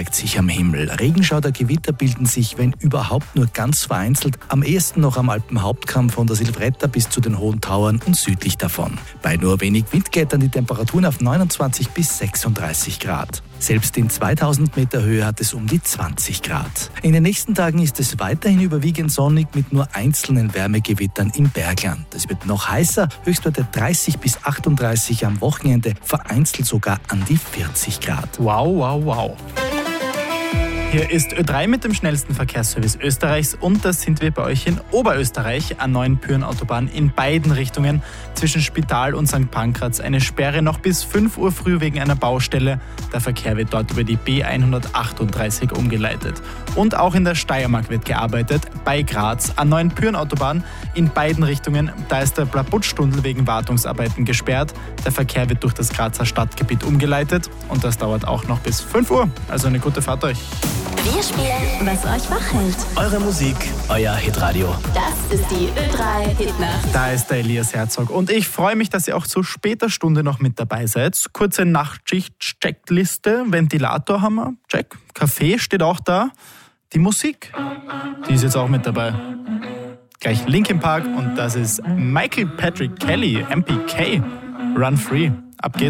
zeigt sich am Himmel. Regenschaudergewitter bilden sich, wenn überhaupt, nur ganz vereinzelt. Am ehesten noch am Alpenhauptkamm von der Silvretta bis zu den Hohen Tauern und südlich davon. Bei nur wenig Wind klettern die Temperaturen auf 29 bis 36 Grad. Selbst in 2000 Meter Höhe hat es um die 20 Grad. In den nächsten Tagen ist es weiterhin überwiegend sonnig mit nur einzelnen Wärmegewittern im Bergland. Es wird noch heißer, Höchstwerte 30 bis 38, am Wochenende vereinzelt sogar an die 40 Grad. Wow, wow, wow. Hier ist Ö3 mit dem schnellsten Verkehrsservice Österreichs und das sind wir bei euch in Oberösterreich, A9 Pyhrn-Autobahn in beiden Richtungen zwischen Spital und St. Pankraz. Eine Sperre noch bis 5 Uhr früh wegen einer Baustelle. Der Verkehr wird dort über die B138 umgeleitet. Und auch in der Steiermark wird gearbeitet, bei Graz, A9 Pyhrn-Autobahn in beiden Richtungen. Da ist der Blabutsch-Tunnel wegen Wartungsarbeiten gesperrt. Der Verkehr wird durch das Grazer Stadtgebiet umgeleitet und das dauert auch noch bis 5 Uhr. Also eine gute Fahrt euch. Wir spielen, was euch wach hält. Eure Musik, euer Hitradio. Das ist die Ö3 Hitnacht. Da ist der Elias Herzog und ich freue mich, dass ihr auch zu später Stunde noch mit dabei seid. Kurze Nachtschicht-Checkliste, Ventilator haben wir, check. Kaffee steht auch da. Die Musik, die ist jetzt auch mit dabei. Gleich Linkin Park und das ist Michael Patrick Kelly, MPK, Run Free. Ab geht's.